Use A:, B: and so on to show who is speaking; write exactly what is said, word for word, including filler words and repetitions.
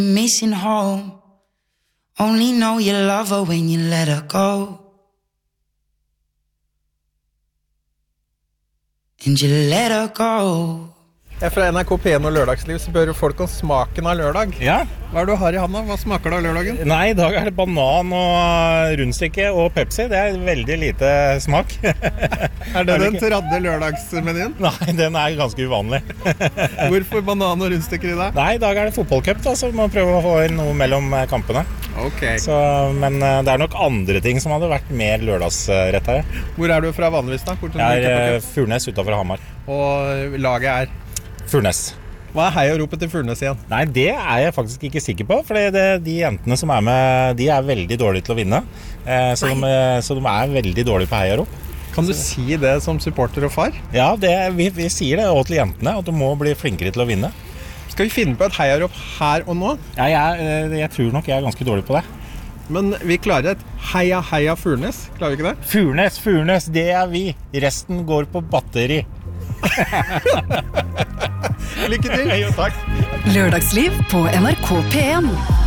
A: Missing home. Only know you love her when you let her go. And you let her go.
B: Fra N R K P en og Lørdagsliv spør folk om smaken av lørdag.
C: Ja.
B: Hva er det du har i handa? Hva smaker det av lørdagen?
C: Nei, I dag er det banan og rundstykke og Pepsi. Det er veldig lite smak.
B: Er det den tredje lørdagsmenyen?
C: Nei, den er ganske uvanlig.
B: Hvorfor banan og rundstykker I dag?
C: Nei, I dag er det fotballcup, da, så vi må prøve å få inn noe mellom kampene.
B: Ok.
C: Så, men det er nok andre ting som hadde vært mer lørdagsrett her.
B: Hvor er du fra vanligvis da?
C: Jeg er Furnes utenfor Hamar.
B: Og laget er?
C: Furnes.
B: Hva er heiaropet til Furnes igjen?
C: Nei, det er jeg faktisk ikke sikker på, for det, de jentene som er med, de er veldig dårlige til å vinne. Eh, så, de, så de er veldig dårlige på heiarop.
B: Kan du si det som supporter og far?
C: Ja, det, vi, vi sier det også til jentene, at de må bli flinkere til å vinne.
B: Skal vi finne på et heiarop her og nå?
C: Ja, jeg, jeg tror nok jeg er ganske dårlig på det.
B: Men vi klarer et heia heia Furnes, klarer vi ikke det?
C: Furnes, Furnes, det er vi. Resten går på batteri.
B: Lykke til!
C: Jo, takk.
D: Lørdagsliv på N R K P en.